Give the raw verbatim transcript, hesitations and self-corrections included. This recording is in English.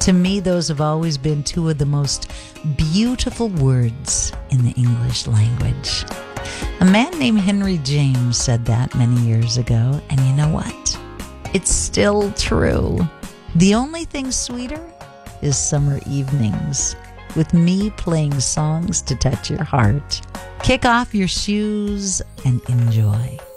To me, those have always been two of the most beautiful words in the English language. A man named Henry James said that many years ago, and you know what? It's still true. The only thing sweeter is summer evenings, with me playing songs to touch your heart. Kick off your shoes and enjoy.